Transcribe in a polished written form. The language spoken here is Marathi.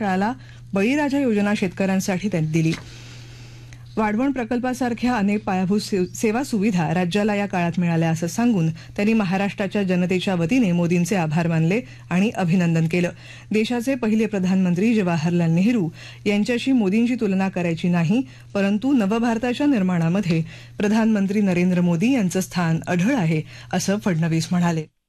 महाराष्ट्राला बळीराजा योजना शेतकऱ्यांसाठी त्यांनी दिली. वाढवण प्रकल्पासारख्या अनेक पायाभूत सेवा सुविधा राज्याला या काळात मिळाल्या असं सांगून त्यांनी महाराष्ट्राच्या जनतेच्या वतीने मोदींचे आभार मानले आणि अभिनंदन केलं. देशाचे पहिले प्रधानमंत्री जवाहरलाल नेहरू यांच्याशी मोदींची तुलना करायची नाही, परंतु नवभारताच्या निर्माणामध्ये प्रधानमंत्री नरेंद्र मोदी यांचं स्थान अढळ आहे असं फडणवीस म्हणाले.